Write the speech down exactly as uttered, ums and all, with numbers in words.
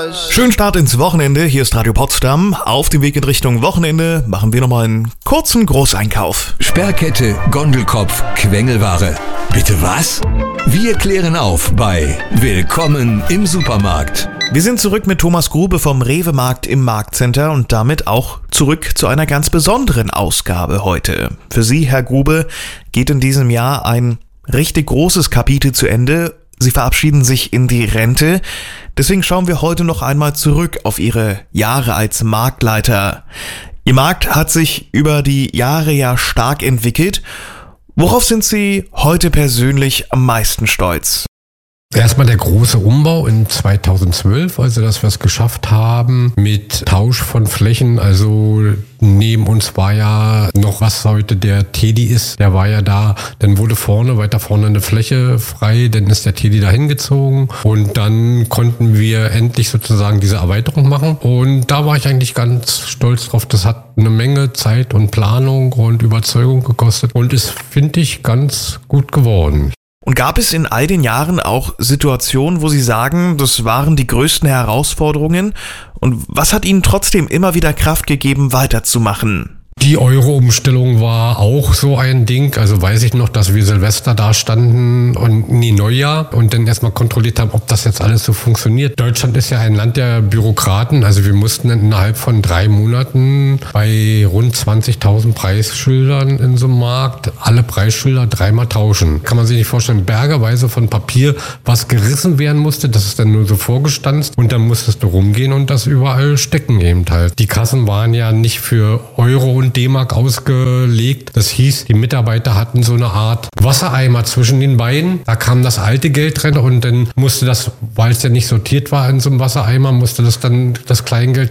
Arsch. Schönen Start ins Wochenende, hier ist Radio Potsdam. Auf dem Weg in Richtung Wochenende machen wir nochmal einen kurzen Großeinkauf. Sperrkette, Gondelkopf, Quengelware. Bitte was? Wir klären auf bei Willkommen im Supermarkt. Wir sind zurück mit Thomas Grube vom Rewe-Markt im Marktcenter und damit auch zurück zu einer ganz besonderen Ausgabe heute. Für Sie, Herr Grube, geht in diesem Jahr ein richtig großes Kapitel zu Ende. Sie verabschieden sich in die Rente. Deswegen schauen wir heute noch einmal zurück auf Ihre Jahre als Marktleiter. Ihr Markt hat sich über die Jahre ja stark entwickelt. Worauf sind Sie heute persönlich am meisten stolz? Erstmal der große Umbau in zweitausendzwölf, also dass wir es geschafft haben mit Tausch von Flächen. Also neben uns war ja noch, was heute der Teddy ist, der war ja da. Dann wurde vorne, weiter vorne eine Fläche frei, dann ist der Teddy da hingezogen und dann konnten wir endlich sozusagen diese Erweiterung machen. Und da war ich eigentlich ganz stolz drauf. Das hat eine Menge Zeit und Planung und Überzeugung gekostet und ist, finde ich, ganz gut geworden. Und gab es in all den Jahren auch Situationen, wo Sie sagen, das waren die größten Herausforderungen? Und was hat Ihnen trotzdem immer wieder Kraft gegeben, weiterzumachen? Die Euro-Umstellung war auch so ein Ding. Also weiß ich noch, dass wir Silvester da standen und nee, Neujahr und dann erstmal kontrolliert haben, ob das jetzt alles so funktioniert. Deutschland ist ja ein Land der Bürokraten. Also wir mussten innerhalb von drei Monaten bei rund zwanzigtausend Preisschildern in so einem Markt alle Preisschilder dreimal tauschen. Kann man sich nicht vorstellen, bergeweise von Papier, was gerissen werden musste. Das ist dann nur so vorgestanzt und dann musstest du rumgehen und das überall stecken eben halt. Die Kassen waren ja nicht für Euro und D-Mark ausgelegt. Das hieß, die Mitarbeiter hatten so eine Art Wassereimer zwischen den beiden. Da kam das alte Geld drin und dann musste das, weil es ja nicht sortiert war in so einem Wassereimer, musste das dann das Kleingeld